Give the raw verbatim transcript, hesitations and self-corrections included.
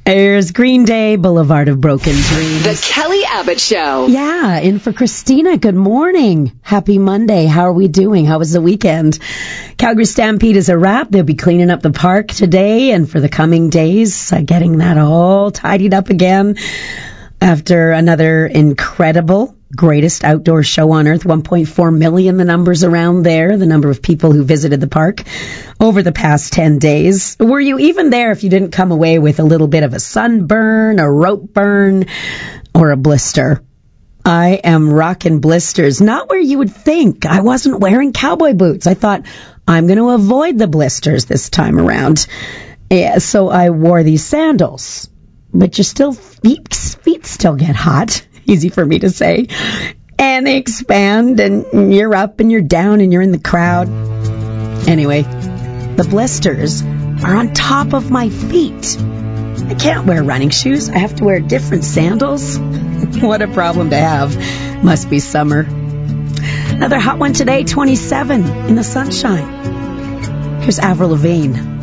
There's Green Day, Boulevard of Broken Dreams. The Kelly Abbott Show. Yeah, in for Christina. Good morning. Happy Monday. How are we doing? How was the weekend? Calgary Stampede is a wrap. They'll be cleaning up the park today and for the coming days, uh, getting that all tidied up again after another incredible greatest outdoor show on earth. one point four million, the numbers around there, the number of people who visited the park over the past ten days. Were you even there if you didn't come away with a little bit of a sunburn, a rope burn, or a blister? I am rocking blisters, not where you would think. I wasn't wearing cowboy boots. I thought, I'm going to avoid the blisters this time around. Yeah, so I wore these sandals, but your still feet, feet still get hot. Easy for me to say. And they expand, and you're up and you're down and you're in the crowd. Anyway, the blisters are on top of my feet. I can't wear running shoes. I have to wear different sandals. What a problem to have. Must be summer. Another hot one today, twenty-seven in the sunshine. Here's Avril Lavigne.